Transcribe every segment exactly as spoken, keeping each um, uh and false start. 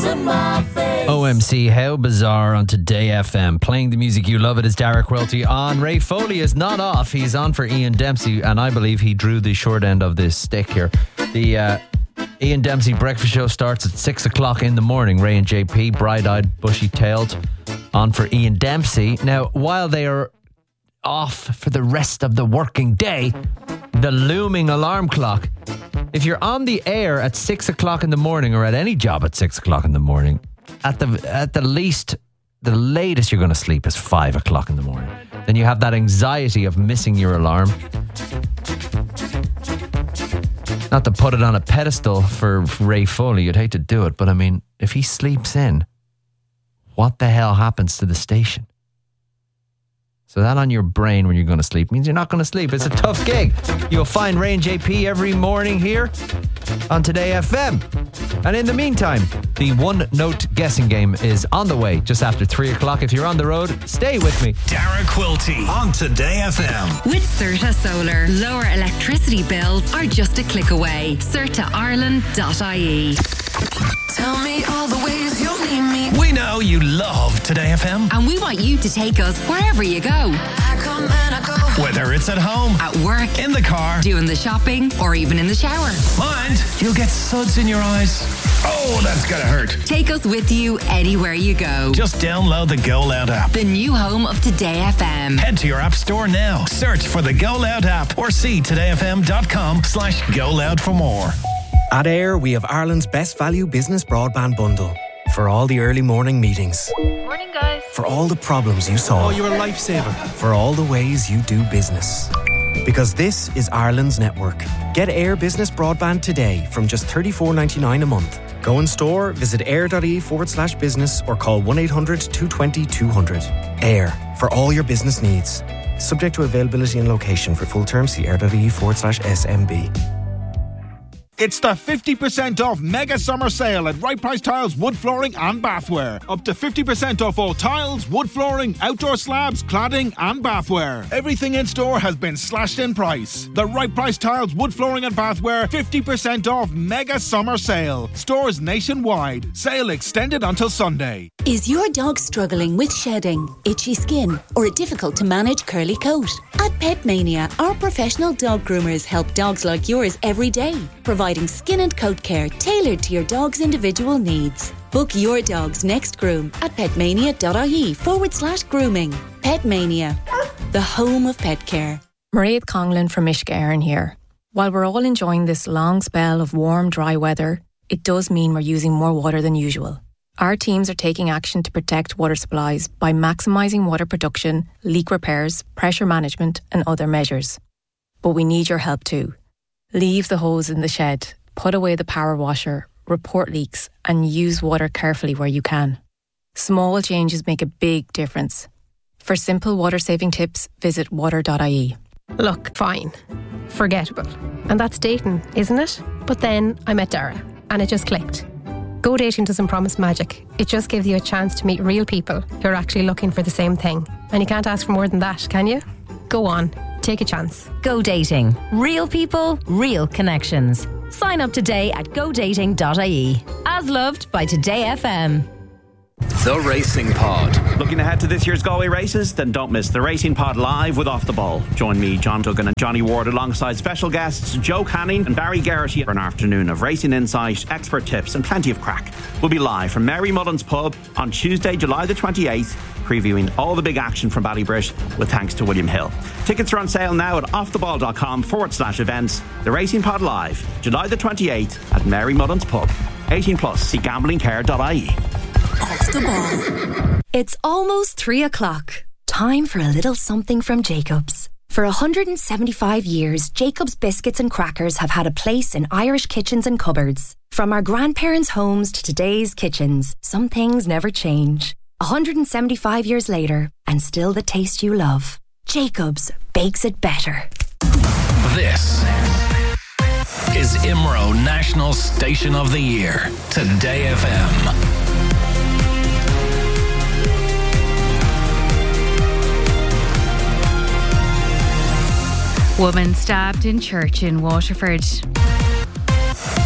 O M C, how bizarre on Today F M. Playing the music you love. It is Dara Quilty on. Ray Foley is not off. He's on for Ian Dempsey, and I believe he drew the short end of this stick here. The uh, Ian Dempsey breakfast show starts at six o'clock in the morning. Ray and J P, bright-eyed, bushy-tailed, on for Ian Dempsey. Now, while they are off for the rest of the working day, the looming alarm clock. If you're on the air at six o'clock in the morning, or at any job at six o'clock in the morning, at the at the least, the latest you're going to sleep is five o'clock in the morning. Then you have that anxiety of missing your alarm. Not to put it on a pedestal for Ray Foley, you'd hate to do it, but I mean, if he sleeps in, what the hell happens to the station? So that on your brain when you're going to sleep means you're not going to sleep. It's a tough gig. You'll find Ray and J P every morning here on Today F M. And in the meantime, the one-note guessing game is on the way just after three o'clock. If you're on the road, stay with me. Dara Quilty on Today F M. With Certa Solar, lower electricity bills are just a click away. certa ireland dot I E. Tell me all the ways you'll need me. We know you love Today F M. And we want you to take us wherever you go. I come and I go. Whether it's at home, at work, in the car, doing the shopping, or even in the shower. Mind, you'll get suds in your eyes. Oh, that's gotta hurt. Take us with you anywhere you go. Just download the Go Loud app. The new home of Today F M. Head to your app store now. Search for the Go Loud app or see todayfm.com slash Go Loud for more. At Air, we have Ireland's best value business broadband bundle. For all the early morning meetings. Morning, guys. For all the problems you solve. Oh, you're a lifesaver. For all the ways you do business. Because this is Ireland's network. Get Air Business Broadband today from just thirty-four ninety-nine a month. Go in store, visit air.ie forward slash business or call one eight hundred two two zero two hundred. Air, for all your business needs. Subject to availability and location. For full terms, see air.ie forward slash SMB. It's the fifty percent off mega summer sale at Right Price Tiles, wood flooring and bathware. Up to fifty percent off all tiles, wood flooring, outdoor slabs, cladding and bathware. Everything in store has been slashed in price. The Right Price Tiles, wood flooring and bathware fifty percent off mega summer sale. Stores nationwide. Sale extended until Sunday. Is your dog struggling with shedding, itchy skin or a difficult to manage curly coat? At Pet Mania, our professional dog groomers help dogs like yours every day, providing skin and coat care tailored to your dog's individual needs. Book your dog's next groom at petmania.ie forward slash grooming. Pet Mania, the home of pet care. Mairead Conlon from Uisce Éireann here. While we're all enjoying this long spell of warm, dry weather, it does mean we're using more water than usual. Our teams are taking action to protect water supplies by maximising water production, leak repairs, pressure management and other measures. But we need your help too. Leave the hose in the shed, put away the power washer, report leaks and use water carefully where you can. Small changes make a big difference. For simple water-saving tips, visit water dot I E. Look, fine. Forgettable. And that's dating, isn't it? But then I met Dara and it just clicked. Go Dating doesn't promise magic. It just gives you a chance to meet real people who are actually looking for the same thing. And you can't ask for more than that, can you? Go on. Take a chance. Go Dating. Real people, real connections. Sign up today at go dating dot I E. As loved by Today F M. The Racing Pod. Looking ahead to this year's Galway races? Then don't miss The Racing Pod live with Off the Ball. Join me, John Duggan and Johnny Ward alongside special guests Joe Canning and Barry Geraghty for an afternoon of racing insight, expert tips and plenty of crack. We'll be live from Mary Mullen's Pub on Tuesday, July the twenty-eighth, previewing all the big action from Ballybrit with thanks to William Hill. Tickets are on sale now at offtheball.com forward slash events. The Racing Pod live, July the twenty-eighth at Mary Mullen's Pub. eighteen plus, see gambling care dot I E. Off the ball. It's almost three o'clock. Time for a little something from Jacobs. For one hundred seventy-five years, Jacobs biscuits and crackers have had a place in Irish kitchens and cupboards. From our grandparents' homes to today's kitchens, some things never change. one hundred seventy-five years later, and still the taste you love. Jacobs bakes it better. This is I M R O National Station of the Year, Today F M. Woman stabbed in church in Waterford.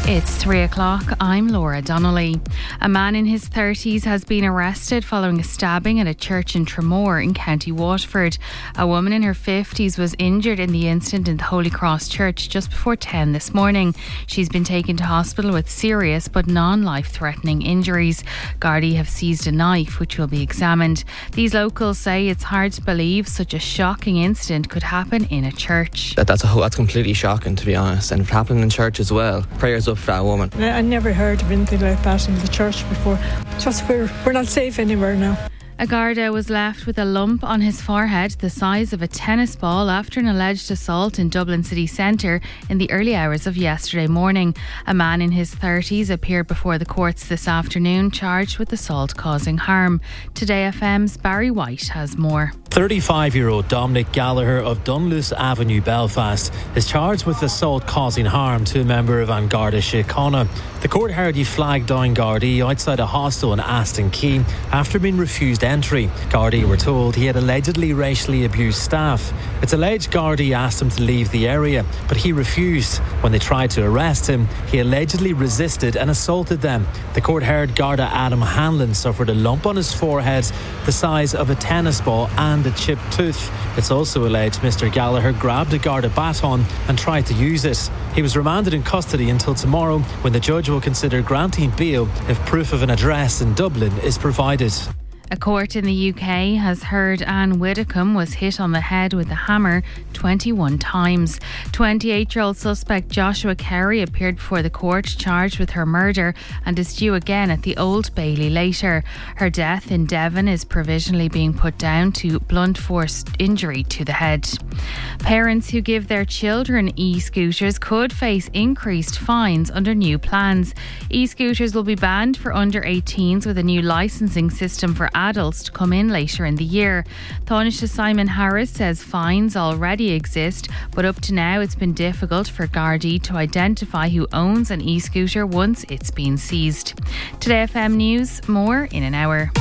It's three o'clock. I'm Laura Donnelly. A man in his thirties has been arrested following a stabbing at a church in Tramore in County Waterford. A woman in her fifties was injured in the incident in the Holy Cross Church just before ten this morning. She's been taken to hospital with serious but non-life-threatening injuries. Gardaí have seized a knife which will be examined. These locals say it's hard to believe such a shocking incident could happen in a church. That, that's, a, that's completely shocking, to be honest, and it happened in church as well. Prayers up for that woman. I never heard of anything like that in the church before. Just we're, we're not safe anywhere now. A Garda was left with a lump on his forehead the size of a tennis ball after an alleged assault in Dublin city centre in the early hours of yesterday morning. A man in his thirties appeared before the courts this afternoon charged with assault causing harm. Today F M's Barry White has more. thirty-five-year-old Dominic Gallagher of Dunluce Avenue, Belfast, is charged with assault causing harm to a member of An Garda Síochána. The court heard he flagged down Gardaí outside a hostel in Aston Quay after being refused entry. Gardaí were told he had allegedly racially abused staff. It's alleged Gardaí asked him to leave the area, but he refused. When they tried to arrest him, he allegedly resisted and assaulted them. The court heard Garda Adam Hanlon suffered a lump on his forehead the size of a tennis ball and a chipped tooth. It's also alleged Mister Gallagher grabbed a Garda baton and tried to use it. He was remanded in custody until tomorrow, when the judge will consider granting bail if proof of an address in Dublin is provided. A court in the U K has heard Anne Widdecombe was hit on the head with a hammer twenty-one times. twenty-eight-year-old suspect Joshua Carey appeared before the court charged with her murder and is due again at the Old Bailey later. Her death in Devon is provisionally being put down to blunt force injury to the head. Parents who give their children e-scooters could face increased fines under new plans. E-scooters will be banned for under eighteens with a new licensing system for adults to come in later in the year. Taoiseach Simon Harris says fines already exist, but up to now it's been difficult for Gardaí to identify who owns an e-scooter once it's been seized. Today F M News, more in an hour.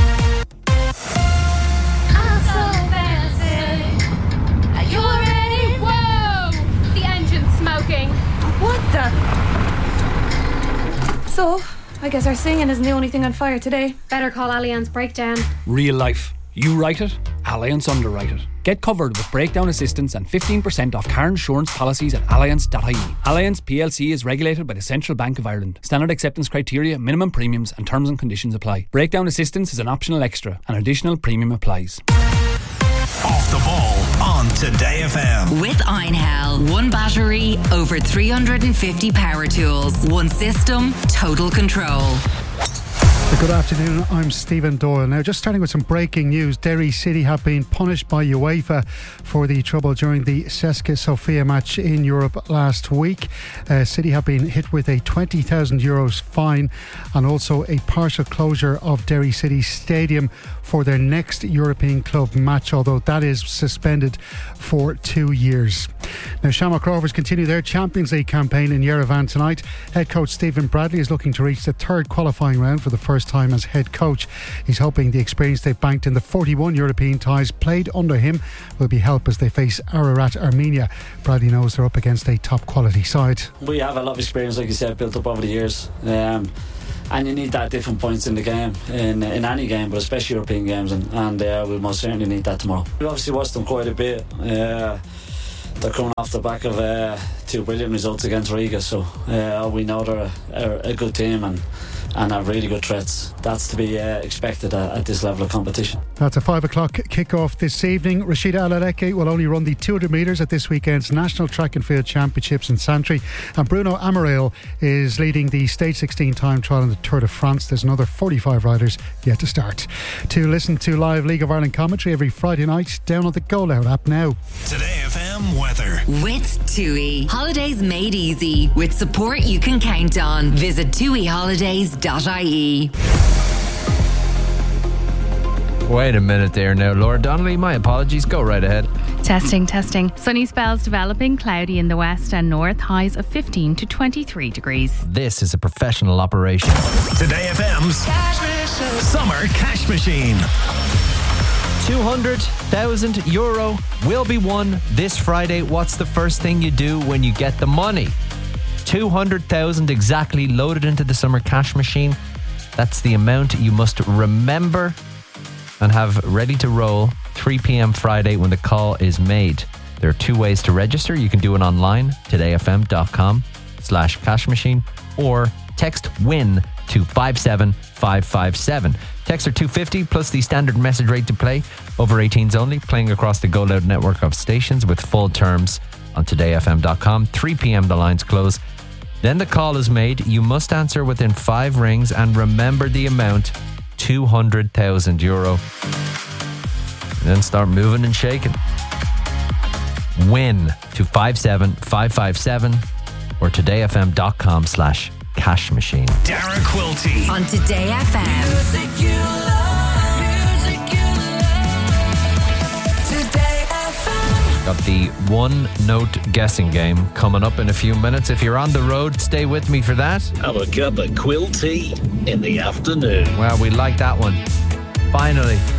What the? So, I guess our singing isn't the only thing on fire today. Better call Allianz Breakdown. Real life. You write it, Allianz underwrite it. Get covered with breakdown assistance and fifteen percent off car insurance policies at allianz dot I E. Allianz P L C is regulated by the Central Bank of Ireland. Standard acceptance criteria, minimum premiums and terms and conditions apply. Breakdown assistance is an optional extra. An additional premium applies. Off the ball on Today F M. With Einhell. One battery, over three hundred fifty power tools. One system, total control. Good afternoon, I'm Stephen Doyle. Now, just starting with some breaking news. Derry City have been punished by UEFA for the trouble during the CSKA Sofia match in Europe last week. Uh, City have been hit with a twenty thousand euros fine and also a partial closure of Derry City Stadium for their next European club match, although that is suspended for two years. Now, Shamrock Rovers continue their Champions League campaign in Yerevan tonight. Head coach Stephen Bradley is looking to reach the third qualifying round for the first time as head coach. He's hoping the experience they've banked in the forty-one European ties played under him will be help as they face Ararat Armenia. Bradley knows they're up against a top quality side. We have a lot of experience, like you said, built up over the years. Um, and you need that at different points in the game, in in any game, but especially European games, and, and uh, we'll most certainly need that tomorrow. We obviously watched them quite a bit. Uh, they're coming off the back of uh, two brilliant results against Riga, so uh, we know they're a, a good team and and have really good threats. That's to be uh, expected at, at this level of competition. That's a five o'clock kick-off this evening. Rashida Alaleke will only run the two hundred metres at this weekend's National Track and Field Championships in Santry, and Bruno Amaral is leading the Stage sixteen time trial in the Tour de France. There's another forty-five riders yet to start. To listen to live League of Ireland commentary every Friday night, download the Go Loud app now. Today F M weather. With TUI. Holidays made easy. With support you can count on. Visit tui holidays dot I E. Wait a minute there now, Laura Donnelly. My apologies. Go right ahead. Testing, testing. Sunny spells developing, cloudy in the west and north, highs of fifteen to twenty-three degrees. This is a professional operation. Today F M's Cash Summer Cash Machine. two hundred thousand euro will be won this Friday. What's the first thing you do when you get the money? two hundred thousand exactly loaded into the summer cash machine. That's the amount you must remember and have ready to roll three p.m. Friday when the call is made. There are two ways to register. You can do it online, todayfm.com slash cash machine, or text WIN to five seven five five seven. Texts are two fifty plus the standard message rate to play. Over eighteens only, playing across the Go Loud network of stations with full terms on today f m dot com. three p.m. the lines close. Then the call is made. You must answer within five rings and remember the amount, two hundred thousand euro. And then start moving and shaking. Win to five seven five five seven or todayfm.com slash cash machine. Dara Quilty on Today F M. Music you love, music you love. Today F M. Got the one note guessing game coming up in a few minutes. If you're on the road, stay with me for that. Have a cup of Quilty in the afternoon. Well, we like that one. Finally.